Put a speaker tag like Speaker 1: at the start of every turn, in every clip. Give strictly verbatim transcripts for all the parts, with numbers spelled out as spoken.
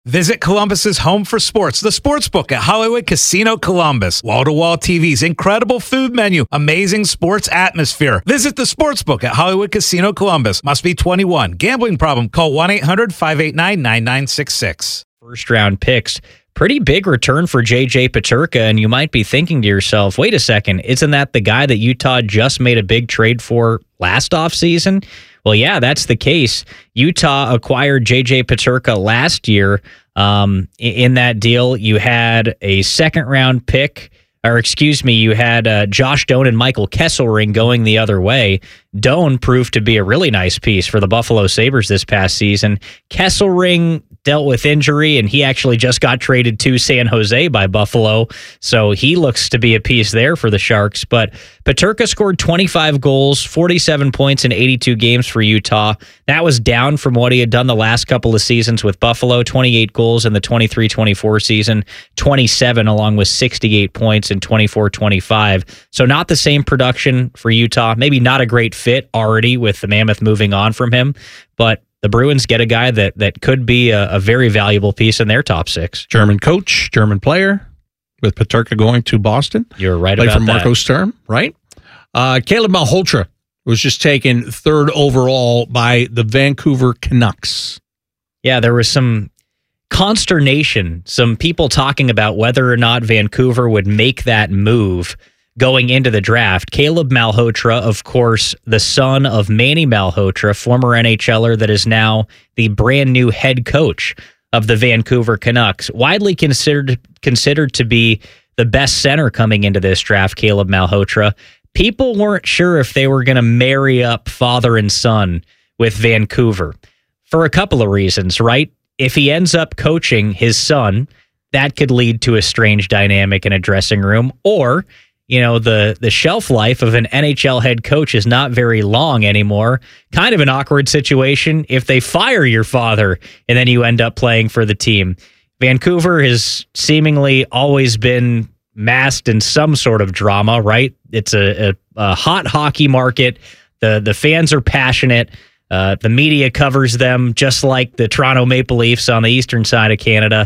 Speaker 1: Visit Columbus's home for sports, the Sportsbook at Hollywood Casino Columbus. Wall-to-wall T Vs, incredible food menu, amazing sports atmosphere. Visit the Sportsbook at Hollywood Casino Columbus. Must be twenty-one. Gambling problem? Call one eight hundred five eight nine nine nine six six.
Speaker 2: First round picks. Pretty big return for J J Peterka, and you might be thinking to yourself, wait a second, isn't that the guy that Utah just made a big trade for last offseason? Well, yeah, that's the case. Utah acquired J J Peterka last year. Um, in that deal, you had a second-round pick, or excuse me, you had uh, Josh Doan and Michael Kesselring going the other way. Doan proved to be a really nice piece for the Buffalo Sabres this past season. Kesselring dealt with injury, and he actually just got traded to San Jose by Buffalo, so he looks to be a piece there for the Sharks. But Peterka scored twenty-five goals, forty-seven points in eighty-two games for Utah. That was down from what he had done the last couple of seasons with Buffalo, twenty-eight goals in the twenty-three twenty-four season, twenty-seven along with sixty-eight points in twenty-four twenty-five. So not the same production for Utah, maybe not a great fit already with the Mammoth moving on from him, but the Bruins get a guy that that could be a, a very valuable piece in their top six.
Speaker 3: German coach, German player, with Peterka going to Boston.
Speaker 2: You're right
Speaker 3: Played
Speaker 2: about
Speaker 3: for
Speaker 2: that.
Speaker 3: Marco Sturm, right? Uh, Caleb Malhotra was just taken third overall by the Vancouver Canucks.
Speaker 2: Yeah, there was some consternation, some people talking about whether or not Vancouver would make that move going into the draft. Caleb Malhotra, of course, the son of Manny Malhotra, former N H L er that is now the brand new head coach of the Vancouver Canucks. Widely considered considered to be the best center coming into this draft, Caleb Malhotra. People weren't sure if they were going to marry up father and son with Vancouver for a couple of reasons, right? If he ends up coaching his son, that could lead to a strange dynamic in a dressing room, or you know, the the shelf life of an N H L head coach is not very long anymore. Kind of an awkward situation if they fire your father and then you end up playing for the team. Vancouver has seemingly always been masked in some sort of drama, right? It's a, a, a hot hockey market. The, the fans are passionate. Uh, the media covers them just like the Toronto Maple Leafs on the eastern side of Canada.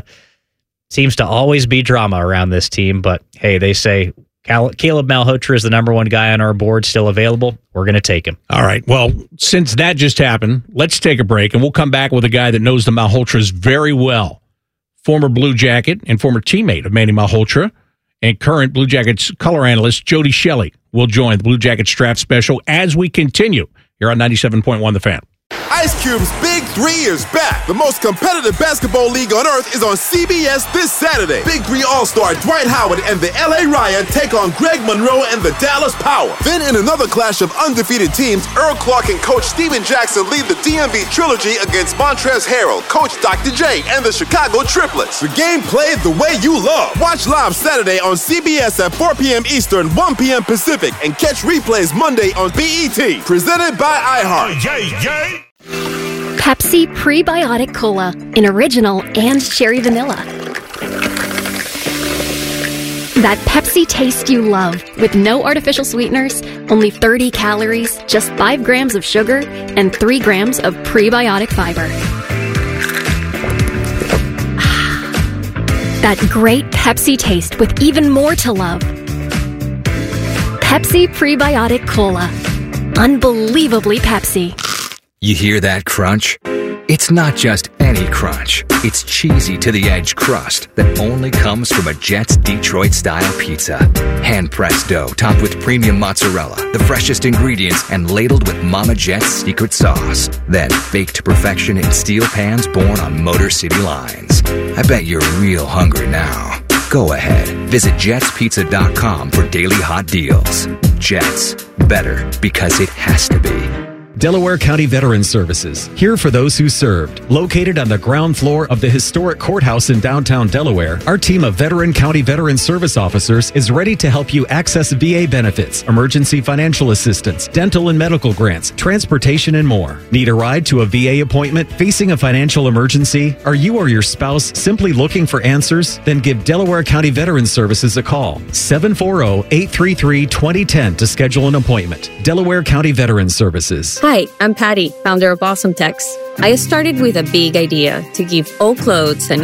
Speaker 2: Seems to always be drama around this team, but hey, they say Caleb Malhotra is the number one guy on our board, still available. We're going to take him.
Speaker 3: All right. Well, since that just happened, let's take a break, and we'll come back with a guy that knows the Malhotras very well. Former Blue Jacket and former teammate of Manny Malhotra and current Blue Jackets color analyst Jody Shelley will join the Blue Jackets Draft Special as we continue here on ninety-seven point one The Fan.
Speaker 4: Ice Cube's Big Three is back. The most competitive basketball league on earth is on C B S this Saturday. Big Three All-Star Dwight Howard and the L A Riot take on Greg Monroe and the Dallas Power. Then in another clash of undefeated teams, Earl Clark and Coach Steven Jackson lead the D M V Trilogy against Montrezl Harrell, Coach Doctor J, and the Chicago Triplets. The game played the way you love. Watch live Saturday on C B S at four p.m. Eastern, one p.m. Pacific, and catch replays Monday on B E T. Presented by iHeart.
Speaker 5: Yay, yay.
Speaker 6: Pepsi Prebiotic Cola in original and cherry vanilla. That Pepsi taste you love with no artificial sweeteners, only thirty calories, just five grams of sugar, and three grams of prebiotic fiber. That great Pepsi taste with even more to love. Pepsi Prebiotic Cola. Unbelievably Pepsi.
Speaker 7: You hear that crunch? It's not just any crunch. It's cheesy to the edge crust that only comes from a Jets Detroit-style pizza. Hand-pressed dough topped with premium mozzarella, the freshest ingredients, and ladled with Mama Jet's secret sauce. Then baked to perfection in steel pans born on Motor City lines. I bet you're real hungry now. Go ahead. Visit jets pizza dot com for daily hot deals. Jets. Better because it has to be.
Speaker 8: Delaware County Veterans Services, here for those who served. Located on the ground floor of the historic courthouse in downtown Delaware, our team of Veteran County Veteran Service officers is ready to help you access V A benefits, emergency financial assistance, dental and medical grants, transportation, and more. Need a ride to a V A appointment? Facing a financial emergency? Are you or your spouse simply looking for answers? Then give Delaware County Veterans Services a call. seven four zero, eight three three, two zero one zero to schedule an appointment. Delaware County Veterans Services.
Speaker 9: Hi, I'm Patty, founder of Awesome Tex. I started with a big idea to give all clothes and